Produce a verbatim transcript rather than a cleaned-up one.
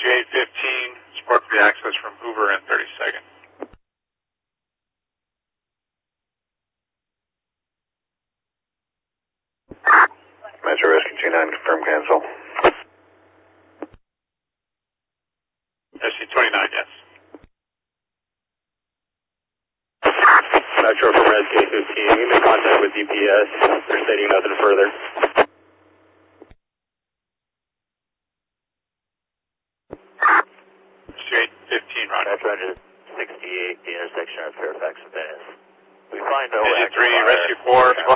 eight fifteen, support for the access from Hoover and thirty-second. Metro Rescue two nine, confirm cancel. S C twenty-nine, yes. Metro from Rescue eight fifteen, I'm in contact with D P S. They're stating nothing further. S C eight fifteen, Roger. Metro sixty-eight, the intersection of Fairfax and Venice. We find no Engine three, Rescue four,